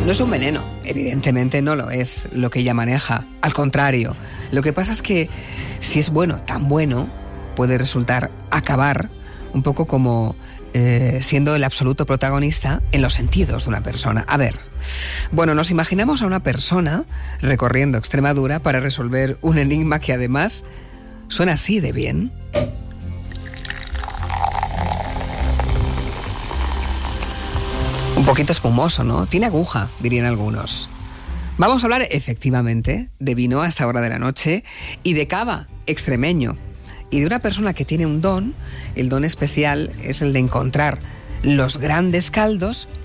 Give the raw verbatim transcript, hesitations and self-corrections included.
No es un veneno, evidentemente no lo es lo que ella maneja. Al contrario, lo que pasa es que si es bueno, tan bueno, puede resultar acabar un poco como eh, siendo el absoluto protagonista en los sentidos de una persona. A ver, bueno, nos imaginamos a una persona recorriendo Extremadura para resolver un enigma que además suena así de bien. Un poquito espumoso, ¿no? Tiene aguja, dirían algunos. Vamos a hablar efectivamente de vino a esta hora de la noche y de cava extremeño. Y de una persona que tiene un don, el don especial es el de encontrar los grandes caldos